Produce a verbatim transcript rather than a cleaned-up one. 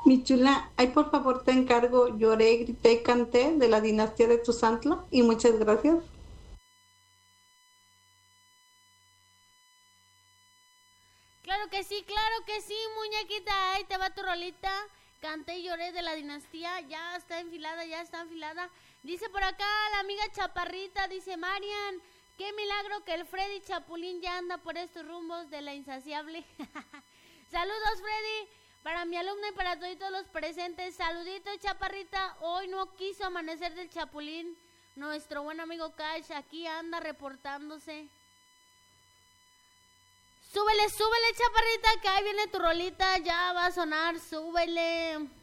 Mi chula, ay, por favor te encargo, lloré, grité y canté de la dinastía de Tuzantla y muchas gracias. Claro que sí, claro que sí, muñequita. Ahí te va tu rolita. Canté y lloré de la dinastía. Ya está enfilada, ya está enfilada. Dice por acá la amiga Chaparrita, dice Marian, qué milagro que el Freddy Chapulín ya anda por estos rumbos de la insaciable. Saludos, Freddy. Para mi alumna y para todos los presentes. Saluditos, Chaparrita. Hoy no quiso amanecer del Chapulín. Nuestro buen amigo Cash aquí anda reportándose. Súbele, súbele, Chaparrita, que ahí viene tu rolita, ya va a sonar, súbele.